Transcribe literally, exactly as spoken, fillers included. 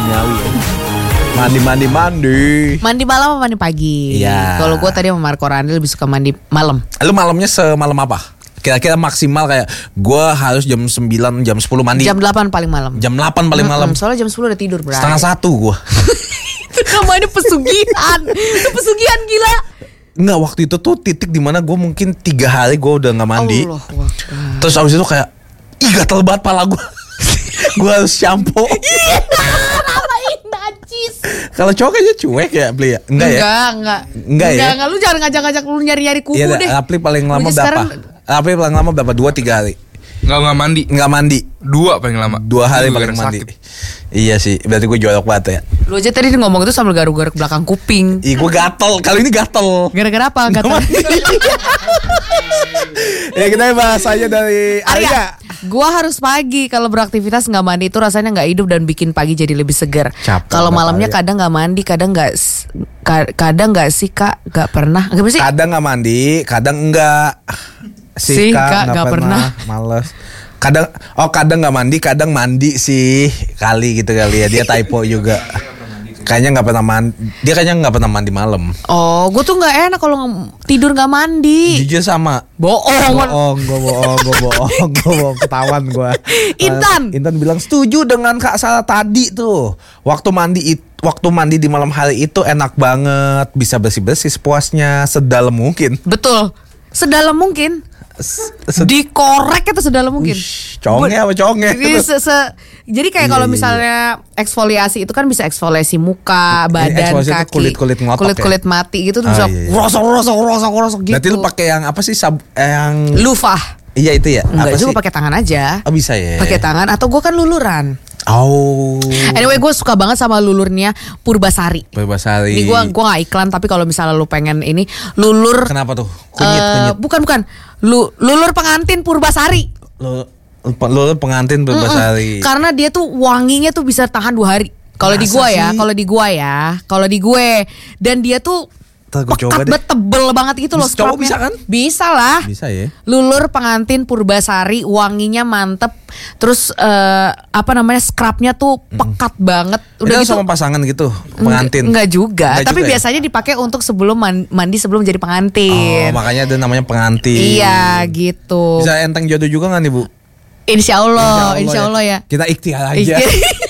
duniawi. Mandi mandi mandi. Mandi malam apa mandi pagi? Iya. Kalau gue tadi sama Marco Randi lebih suka mandi malam. Lu malamnya semalam apa? Kira-kira maksimal kayak gue harus jam sembilan, jam sepuluh mandi. Jam delapan paling malam. Jam delapan paling malam. Mm-mm, soalnya jam sepuluh udah tidur bro. Setengah satu gue. Itu namanya pesugihan. Itu pesugihan gila. Enggak, waktu itu tuh titik dimana gue mungkin tiga hari gue udah gak mandi. Allah, Allah. Terus abis itu kayak, ih gatel banget pala gue. Gue harus shampoo. Ngapain najis? Kalau cowok kayaknya cuek ya beli ya? Enggak ya? Enggak, enggak. Enggak ya? Enggak, lu jangan ngajak-ngajak lu nyari-nyari kuku Iya, deh. Apli paling lama Lu berapa? sekarang- Apli paling lama berapa? Dua tiga hari. Enggak enggak mandi. Enggak mandi. Dua paling lama. Dua hari Itu paling gara-gara mandi. sakit. Iya sih, berarti gue jorok banget ya. Lu aja tadi ngomong itu sambil garuk-garuk belakang kuping. Ih, gue gatel. Kali ini gatel. Gara-gara apa? Gatal. Ya kita bahas aja dari Arya. Arya, gua harus pagi. Kalau beraktivitas nggak mandi itu rasanya nggak hidup dan bikin pagi jadi lebih seger. Capek Kalau banget, malamnya Arya. kadang nggak mandi, kadang nggak, s- ka- kadang nggak sih kak, nggak pernah. Gimana sih? Kadang nggak mandi, kadang enggak. Si, Kak, nggak pernah. Males. Kadang, oh kadang nggak mandi, kadang mandi sih. Kali gitu kali ya. Dia typo juga. Kayaknya nggak pernah mandi. Dia kayaknya nggak pernah mandi malam. Oh, gue tuh nggak enak kalau nge- tidur nggak mandi. Jujur sama. Bohong. Bohong, gue bohong, gue bohong, gue bohong, ketahuan gue. Intan. Intan bilang setuju dengan Kak Sarah tadi tuh. Waktu mandi it, waktu mandi di malam hari itu enak banget, bisa bersih-bersih sepuasnya, sedalam mungkin. Betul. Sedalam mungkin. S- se- Dikorek itu sedalam mungkin. Uish, conge apa conge? Jadi, se- se- jadi kayak Iya, kalau iya, misalnya eksfoliasi itu kan bisa eksfoliasi muka, badan, eksfoliasi itu kaki, kulit-kulit ngotok kulit-kulit mati gitu tuh Ah, bisa iya, iya. rosok rosok rosok rosok gitu. Berarti lu pakai yang apa sih sab eh, yang Lufah. Iya itu ya. Enggak apa juga sih? pakai tangan aja. Oh bisa ya. Pakai tangan atau gue kan luluran. Oh. Anyway, gue suka banget sama lulurnya Purbasari. Purbasari. Ini gue gue nggak iklan tapi kalau misalnya lu pengen ini lulur. Kenapa tuh? Kunyit eh, kunyit. bukan bukan. Lu, lulur pengantin Purbasari. Lu lu pengantin Purbasari. Mm-mm. Karena dia tuh wanginya tuh bisa tahan dua hari. Kalau di Masa gua ya, sih? kalau di gua ya, kalau di gue dan dia tuh Ntar gua coba pekat deh. banget, tebel banget gitu loh Bisa- cowok scrubnya. bisa kan? Bisa lah. Bisa ya. Lulur pengantin Purbasari, wanginya mantep. Terus eh, apa namanya scrubnya tuh pekat banget. Udah Udah gitu. sama pasangan gitu, pengantin. Enggak juga, Enggak tapi juga ya? biasanya dipakai untuk sebelum man- mandi sebelum jadi pengantin. Oh, makanya ada namanya pengantin. Iya gitu. Bisa enteng jodoh juga nggak nih Bu? Insya Allah, insya Allah ya. Kita ikhtiar aja. Ikhtiar.